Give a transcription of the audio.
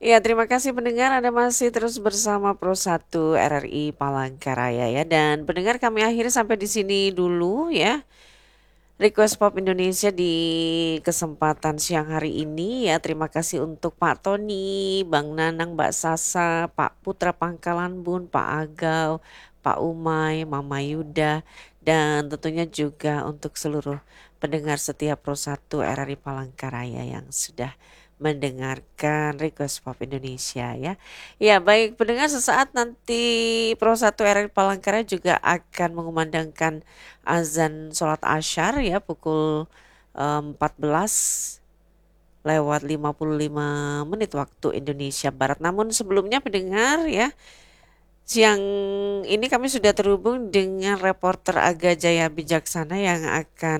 Ya, terima kasih pendengar Anda masih terus bersama Pro 1 RRI Palangkaraya ya. Dan pendengar kami akhiri sampai di sini dulu ya. Request Pop Indonesia di kesempatan siang hari ini ya. Terima kasih untuk Pak Tony, Bang Nanang, Mbak Sasa, Pak Putra Pangkalan Bun, Pak Agau, Pak Umay, Mama Yuda, dan tentunya juga untuk seluruh pendengar setia Pro 1 RRI Palangkaraya yang sudah mendengarkan Request Pop Indonesia ya. Ya, baik pendengar, sesaat nanti Pro 1 RRI Palangkaraya juga akan mengumandangkan azan sholat asyar ya pukul 14 lewat 55 menit waktu Indonesia Barat. Namun sebelumnya pendengar ya, siang ini kami sudah terhubung dengan reporter Aga Jaya Bijaksana yang akan